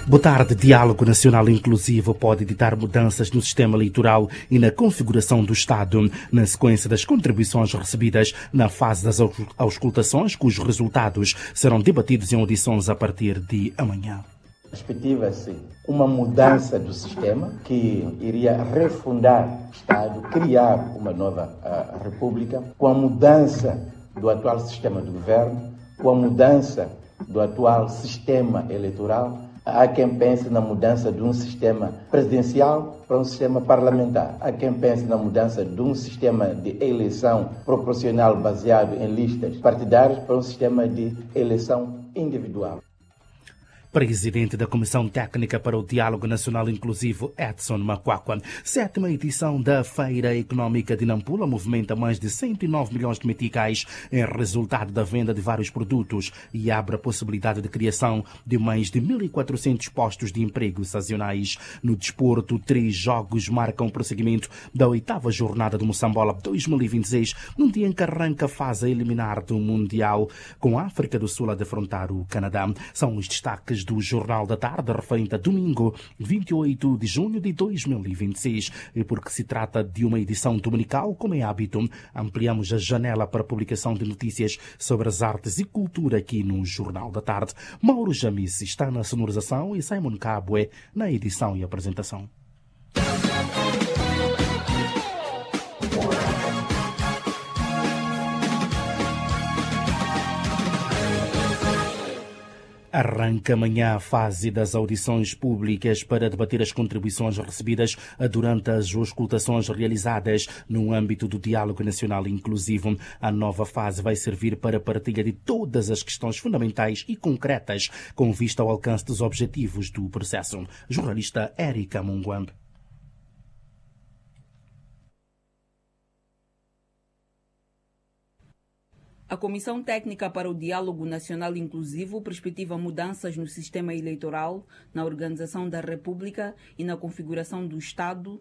Boa tarde. Diálogo Nacional Inclusivo pode editar mudanças no sistema eleitoral e na configuração do Estado, na sequência das contribuições recebidas na fase das auscultações, cujos resultados serão debatidos em audições a partir de amanhã. Perspectiva-se uma mudança do sistema que iria refundar o Estado, criar uma nova república, com a mudança do atual sistema de governo, com a mudança do atual sistema eleitoral. Há quem pense na mudança de um sistema presidencial para um sistema parlamentar. Há quem pense na mudança de um sistema de eleição proporcional baseado em listas partidárias para um sistema de eleição individual. Presidente da Comissão Técnica para o Diálogo Nacional Inclusivo, Edson Makwakwa. 7ª edição da Feira Econômica de Nampula movimenta mais de 109 milhões de meticais em resultado da venda de vários produtos e abre a possibilidade de criação de mais de 1.400 postos de emprego sazonais. No desporto, 3 jogos marcam o prosseguimento da 8ª jornada do Moçambola 2026, num dia em que arranca a fase eliminar do Mundial, com a África do Sul a defrontar o Canadá. São os destaques do Jornal da Tarde, referente a domingo, 28 de junho de 2026. E porque se trata de uma edição dominical, como é hábito, ampliamos a janela para a publicação de notícias sobre as artes e cultura aqui no Jornal da Tarde. Mauro Jamis está na sonorização e Simon Cabue na edição e apresentação. Arranca amanhã a fase das audições públicas para debater as contribuições recebidas durante as auscultações realizadas no âmbito do Diálogo Nacional Inclusivo. A nova fase vai servir para a partilha de todas as questões fundamentais e concretas com vista ao alcance dos objetivos do processo. Jornalista Érica Munguambe. A Comissão Técnica para o Diálogo Nacional Inclusivo perspectiva mudanças no sistema eleitoral, na organização da República e na configuração do Estado.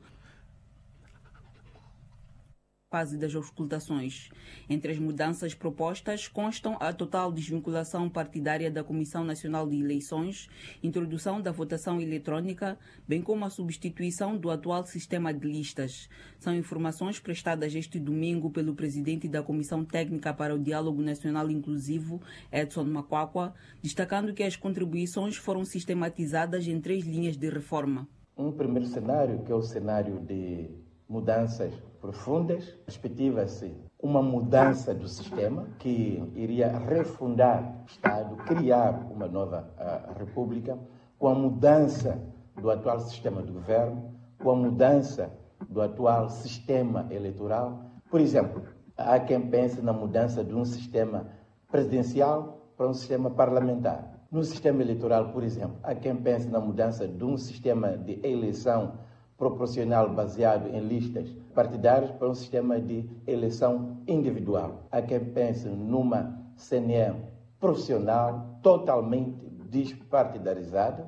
Fase das auscultações. Entre as mudanças propostas constam a total desvinculação partidária da Comissão Nacional de Eleições, introdução da votação eletrônica, bem como a substituição do atual sistema de listas. São informações prestadas este domingo pelo presidente da Comissão Técnica para o Diálogo Nacional Inclusivo, Edson Makwakwa, destacando que as contribuições foram sistematizadas em 3 linhas de reforma. Um primeiro cenário, que é o cenário de mudanças profundas, perspectiva-se uma mudança do sistema que iria refundar o Estado, criar uma nova república, com a mudança do atual sistema de governo, com a mudança do atual sistema eleitoral. Por exemplo, há quem pense na mudança de um sistema presidencial para um sistema parlamentar. No sistema eleitoral, por exemplo, há quem pense na mudança de um sistema de eleição proporcional baseado em listas partidárias para um sistema de eleição individual. Há quem pense numa CNE profissional totalmente despartidarizada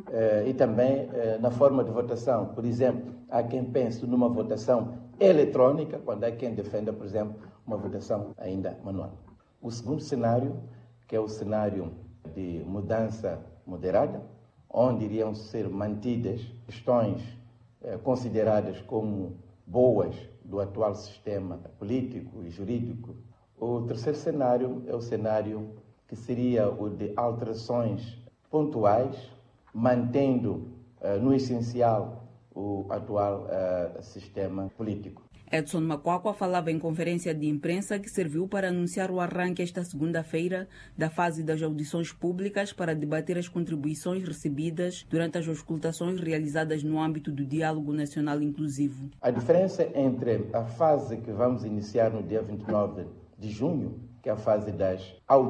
e também na forma de votação. Por exemplo, há quem pense numa votação eletrônica, quando há quem defenda, por exemplo, uma votação ainda manual. O segundo cenário, que é o cenário de mudança moderada, onde iriam ser mantidas questões consideradas como boas do atual sistema político e jurídico. O terceiro cenário é o cenário que seria o de alterações pontuais, mantendo no essencial o atual sistema político. Edson Makwakwa falava em conferência de imprensa que serviu para anunciar o arranque esta segunda-feira da fase das audições públicas para debater as contribuições recebidas durante as auscultações realizadas no âmbito do Diálogo Nacional Inclusivo. A diferença entre a fase que vamos iniciar no dia 29 de junho, que é a fase das audições,